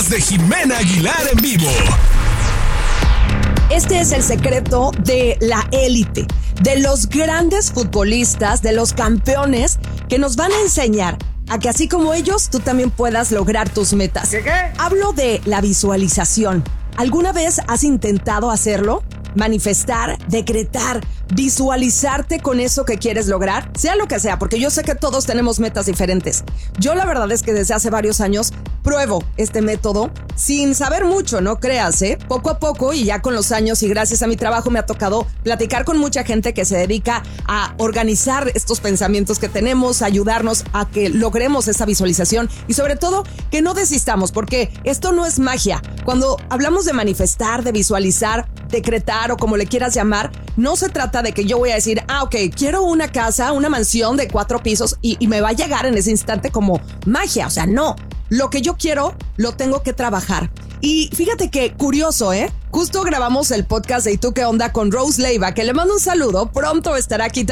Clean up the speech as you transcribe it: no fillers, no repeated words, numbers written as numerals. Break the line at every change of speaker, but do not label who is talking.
podcast de Jimena Aguilar en vivo.
Este es el secreto de la élite, de los grandes futbolistas, de los campeones que nos van a enseñar a que así como ellos, tú también puedas lograr tus metas.
¿Qué?
Hablo de la visualización. ¿Alguna vez has intentado hacerlo? Manifestar, decretar, visualizarte con eso que quieres lograr, sea lo que sea, porque yo sé que todos tenemos metas diferentes. Yo la verdad es que desde hace varios años pruebo este método sin saber mucho, no creas, poco a poco, y ya con los años y gracias a mi trabajo me ha tocado platicar con mucha gente que se dedica a organizar estos pensamientos que tenemos, ayudarnos a que logremos esa visualización y sobre todo que no desistamos, porque esto no es magia. Cuando hablamos de manifestar, de visualizar, decretar o como le quieras llamar, no se trata de que yo voy a decir, ok, quiero una casa, una mansión de 4 pisos y me va a llegar en ese instante como magia. O sea, no. Lo que yo quiero, lo tengo que trabajar. Y fíjate que curioso, justo grabamos el podcast de ¿Y tú qué onda? Con Rose Leiva, que le mando un saludo. Pronto estará aquí